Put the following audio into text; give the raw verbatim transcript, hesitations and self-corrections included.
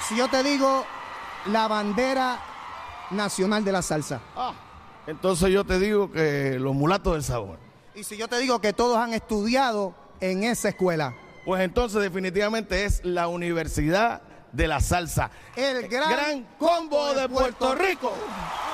si yo te digo la bandera nacional de la salsa? Ah, entonces yo te digo que los mulatos del sabor. Y si yo te digo que todos han estudiado en esa escuela. Pues entonces definitivamente es la Universidad de la Salsa. El gran, gran combo de Puerto Rico.